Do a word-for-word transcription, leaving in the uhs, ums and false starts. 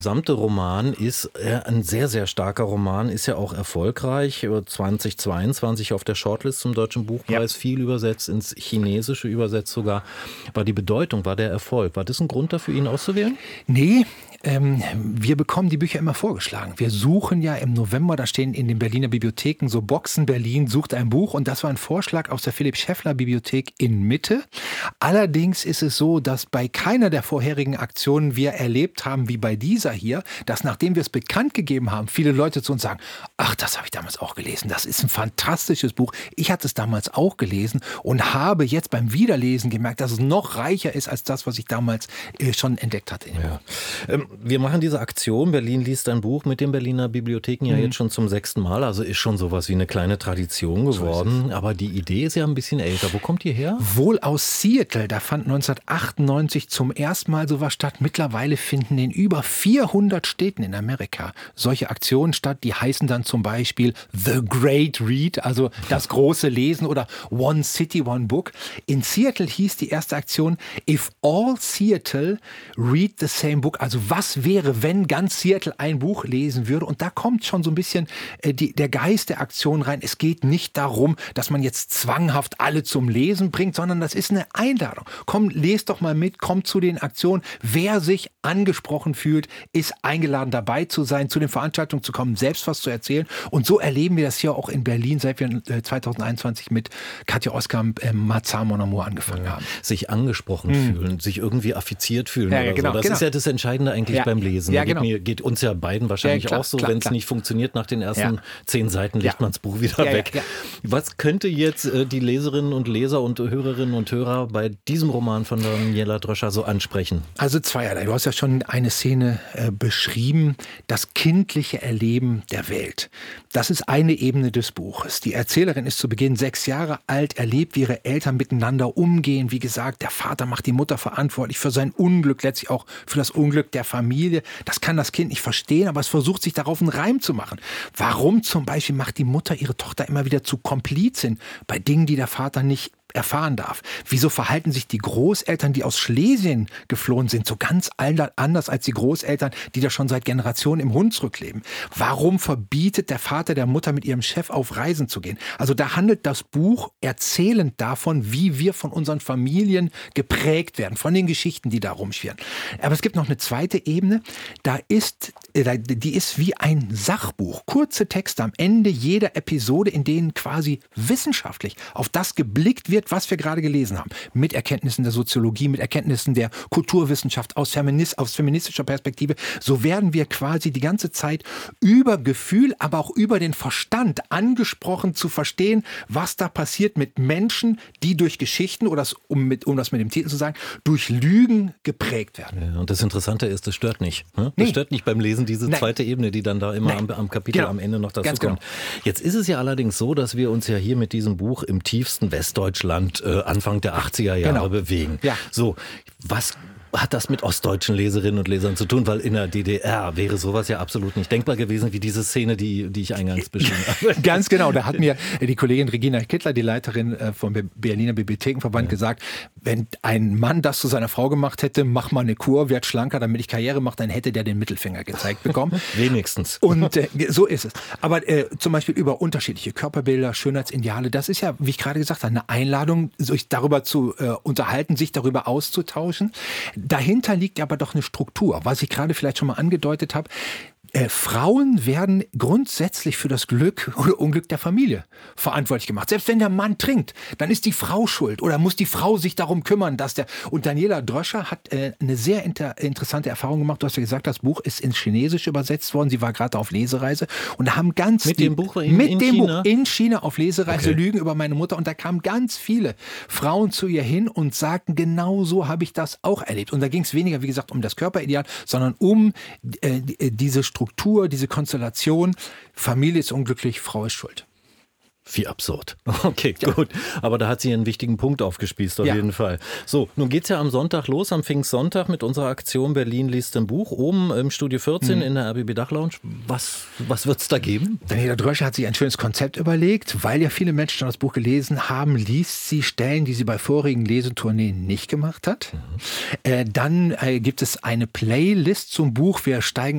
Der gesamte Roman ist ein sehr, sehr starker Roman, ist ja auch erfolgreich. zweitausendzweiundzwanzig auf der Shortlist zum Deutschen Buchpreis, ja. Viel übersetzt, ins Chinesische übersetzt sogar. War die Bedeutung, war der Erfolg, war das ein Grund dafür, ihn auszuwählen? Nee. Ähm, wir bekommen die Bücher immer vorgeschlagen. Wir suchen ja im November, da stehen in den Berliner Bibliotheken so Boxen, Berlin sucht ein Buch, und das war ein Vorschlag aus der Philipp-Scheffler-Bibliothek in Mitte. Allerdings ist es so, dass bei keiner der vorherigen Aktionen wir erlebt haben, wie bei dieser hier, dass nachdem wir es bekannt gegeben haben, viele Leute zu uns sagen, ach, das habe ich damals auch gelesen, das ist ein fantastisches Buch. Ich hatte es damals auch gelesen und habe jetzt beim Wiederlesen gemerkt, dass es noch reicher ist als das, was ich damals äh, schon entdeckt hatte. Ja. Ähm, Wir machen diese Aktion, Berlin liest ein Buch, mit den Berliner Bibliotheken ja mhm. jetzt schon zum sechsten Mal, also ist schon sowas wie eine kleine Tradition geworden. So, aber die Idee ist ja ein bisschen älter. Wo kommt die her? Wohl aus Seattle, da fand neunzehnhundertachtundneunzig zum ersten Mal sowas statt. Mittlerweile finden in über vierhundert Städten in Amerika solche Aktionen statt, die heißen dann zum Beispiel The Great Read, also das große Lesen, oder One City, One Book. In Seattle hieß die erste Aktion If All Seattle Read the Same Book, also was Was wäre, wenn ganz Seattle ein Buch lesen würde? Und da kommt schon so ein bisschen äh, die, der Geist der Aktion rein. Es geht nicht darum, dass man jetzt zwanghaft alle zum Lesen bringt, sondern das ist eine Einladung. Komm, lest doch mal mit, kommt zu den Aktionen. Wer sich angesprochen fühlt, ist eingeladen, dabei zu sein, zu den Veranstaltungen zu kommen, selbst was zu erzählen. Und so erleben wir das hier auch in Berlin, seit wir äh, zweitausendeinundzwanzig mit Katja Oskar äh, Mazar Mon Amour angefangen haben. Sich angesprochen hm. fühlen, sich irgendwie affiziert fühlen. Ja, oder genau, so. Das genau. ist ja das Entscheidende eigentlich ja. beim Lesen. Ja, geht, genau. mir, geht uns ja beiden wahrscheinlich ja, klar, auch so. klar, Wenn es nicht funktioniert nach den ersten ja. zehn Seiten, legt ja. man das Buch wieder ja, weg. Ja, ja. Was könnte jetzt äh, die Leserinnen und Leser und Hörerinnen und Hörer bei diesem Roman von Daniela Dröscher so ansprechen? Also zweierlei. Du hast ja schon eine Szene äh, beschrieben, das kindliche Erleben der Welt. Das ist eine Ebene des Buches. Die Erzählerin ist zu Beginn sechs Jahre alt, erlebt, wie ihre Eltern miteinander umgehen. Wie gesagt, der Vater macht die Mutter verantwortlich für sein Unglück, letztlich auch für das Unglück der Familie. Das kann das Kind nicht verstehen, aber es versucht, sich darauf einen Reim zu machen. Warum zum Beispiel macht die Mutter ihre Tochter immer wieder zu Komplizin bei Dingen, die der Vater nicht erfahren darf? Wieso verhalten sich die Großeltern, die aus Schlesien geflohen sind, so ganz anders als die Großeltern, die da schon seit Generationen im Hunsrück leben? Warum verbietet der Vater der Mutter, mit ihrem Chef auf Reisen zu gehen? Also da handelt das Buch erzählend davon, wie wir von unseren Familien geprägt werden, von den Geschichten, die da rumschwirren. Aber es gibt noch eine zweite Ebene, da ist, die ist wie ein Sachbuch. Kurze Texte am Ende jeder Episode, in denen quasi wissenschaftlich auf das geblickt wird, was wir gerade gelesen haben. Mit Erkenntnissen der Soziologie, mit Erkenntnissen der Kulturwissenschaft, aus, Feminist, aus feministischer Perspektive. So werden wir quasi die ganze Zeit über Gefühl, aber auch über den Verstand angesprochen zu verstehen, was da passiert mit Menschen, die durch Geschichten, oder das, um, mit, um das mit dem Titel zu sagen, durch Lügen geprägt werden. Ja, und das Interessante ist, das stört nicht. Ne? Das nee. stört nicht beim Lesen, diese Nein. zweite Ebene, die dann da immer am, am Kapitel genau. am Ende noch dazu Ganz kommt. Genau. Jetzt ist es ja allerdings so, dass wir uns ja hier mit diesem Buch im tiefsten Westdeutschland äh, Anfang der achtziger Jahre genau. bewegen. Ja. So, was hat das mit ostdeutschen Leserinnen und Lesern zu tun? Weil in der D D R wäre sowas ja absolut nicht denkbar gewesen, wie diese Szene, die, die ich eingangs beschrieben habe. Ganz genau. Da hat mir die Kollegin Regina Kittler, die Leiterin vom Berliner Bibliothekenverband, ja. gesagt, wenn ein Mann das zu seiner Frau gemacht hätte, mach mal eine Kur, werd schlanker, damit ich Karriere mache, dann hätte der den Mittelfinger gezeigt bekommen. Wenigstens. Und äh, so ist es. Aber äh, zum Beispiel über unterschiedliche Körperbilder, Schönheitsideale, das ist ja, wie ich gerade gesagt habe, eine Einladung, sich darüber zu äh, unterhalten, sich darüber auszutauschen. Dahinter liegt aber doch eine Struktur, was ich gerade vielleicht schon mal angedeutet habe. Äh, Frauen werden grundsätzlich für das Glück oder Unglück der Familie verantwortlich gemacht. Selbst wenn der Mann trinkt, dann ist die Frau schuld oder muss die Frau sich darum kümmern, dass der... Und Daniela Dröscher hat äh, eine sehr inter- interessante Erfahrung gemacht. Du hast ja gesagt, das Buch ist ins Chinesische übersetzt worden. Sie war gerade auf Lesereise und da haben ganz... Mit die, dem Buch in, mit in dem China? Buch in China auf Lesereise, okay. Lügen über meine Mutter. Und da kamen ganz viele Frauen zu ihr hin und sagten, genau so habe ich das auch erlebt. Und da ging es weniger, wie gesagt, um das Körperideal, sondern um äh, diese Struktur, diese Konstellation, Familie ist unglücklich, Frau ist schuld. Wie absurd. Okay, ja. gut. Aber da hat sie einen wichtigen Punkt aufgespießt, auf ja. jeden Fall. So, nun geht's ja am Sonntag los, am Pfingstsonntag mit unserer Aktion Berlin liest ein Buch. Oben im Studio vierzehn mhm. in der R B B Dachlounge. Was, was wird's da geben? Daniela Dröscher hat sich ein schönes Konzept überlegt. Weil ja viele Menschen schon das Buch gelesen haben, liest sie Stellen, die sie bei vorigen Lesetourneen nicht gemacht hat. Mhm. Äh, dann äh, gibt es eine Playlist zum Buch. Wir steigen